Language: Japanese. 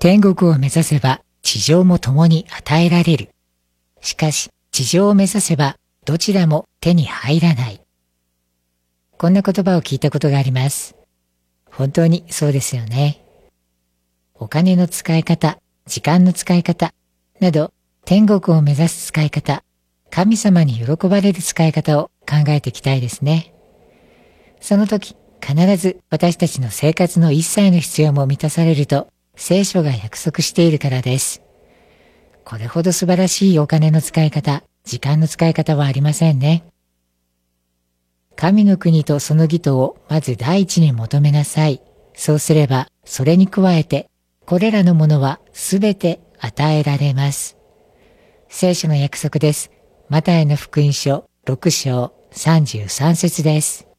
天国を目指せば地上も共に与えられる。しかし地上を目指せばどちらも手に入らない。こんな言葉を聞いたことがあります。本当にそうですよね。お金の使い方、時間の使い方など、天国を目指す使い方、神様に喜ばれる使い方を考えていきたいですね。その時、必ず私たちの生活の一切の必要も満たされると聖書が約束しているからです。これほど素晴らしいお金の使い方、時間の使い方はありませんね。神の国とその義とをまず第一に求めなさい。そうすれば、それに加えて、これらのものはすべて与えられます。聖書の約束です。マタイの福音書6章33節です。